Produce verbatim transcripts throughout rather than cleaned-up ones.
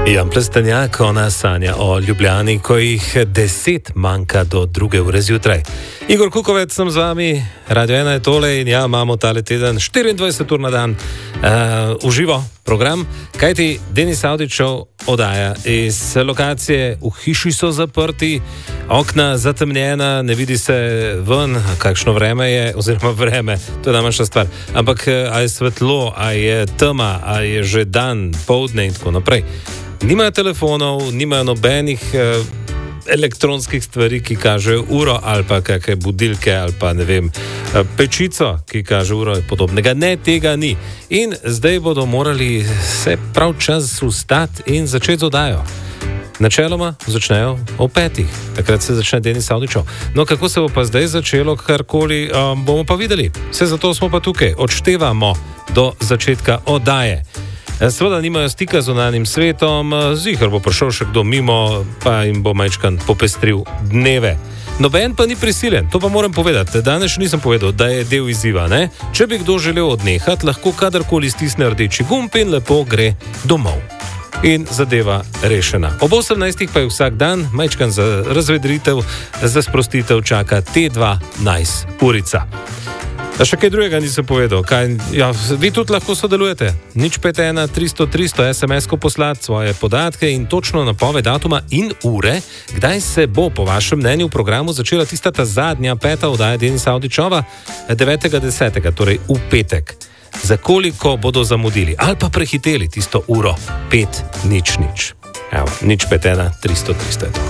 Jan Plestenjak, ona sanja o Ljubljani, ko jih deset manjka do druge ure zjutraj. Igor Kukovec sem z vami, Radio ena je tole in ja, imamo tale teden štiriindvajset ur na dan uh, uživo program, kajti Denis Avdićev oddaja iz lokacije, v hiši so zaprti, okna zatemnjena, ne vidi se ven, kakšno vreme je, oziroma vreme, to je najmanjša stvar, ampak a je svetlo, a je tema, a je že dan, poldne in tako naprej. Nimajo telefonov, nimajo nobenih eh, elektronskih stvari, ki kažejo uro, ali pa kakšne budilke, ali pa ne vem, eh, pečico, ki kaže uro in podobnega. Ne, tega ni. In zdaj bodo morali se prav čas ustati in začeti z oddajo. Načeloma začnejo o petih, takrat se začne Denis Avdićev. No, kako se bo pa zdaj začelo, karkoli, um, bomo pa videli. Vse zato smo pa tukaj, odštevamo do začetka oddaje. Seveda nimajo stika z zunanjim svetom, ziher bo prišel še kdo mimo, pa jim bo majčkan popestril dneve. Noben pa ni prisilen, to pa moram povedati. Danes še nisem povedal, da je del izziva, ne? Če bi kdo želel odnehati, lahko kadarkoli stisne rdeči gumb in lepo gre domov. In zadeva rešena. Ob osemnajstih pa je vsak dan majčkan za razvedritev, za sprostitev čaka T dva Nice urica. A še kaj drugega nisem povedal. Kaj, ja, vi tudi lahko sodelujete. nič pet ena tristo tristo es em es-ko poslati svoje podatke in točno napoved datuma in ure, kdaj se bo po vašem mnenju v programu začela tista ta zadnja peta oddaja Denisa Avdićeva devetega desetega, torej v petek. Za koliko bodo zamudili ali pa prehiteli tisto uro pet nič nič. Evo, nič pet ena tristo tristo je to.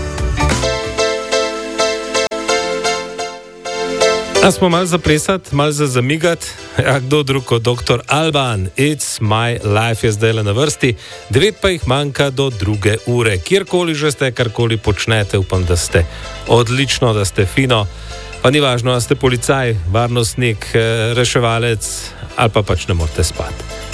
A smo malo zaplesati, malo za zamigati, a kdo drug kot doktor Alban, It's My Life je zdaj le na vrsti, devet pa jih manjka do druge ure. Kjerkoli že ste, karkoli počnete, upam, da ste odlično, da ste fino, pa ni važno, da ste policaj, varnostnik, reševalec ali pa pač ne morete spati.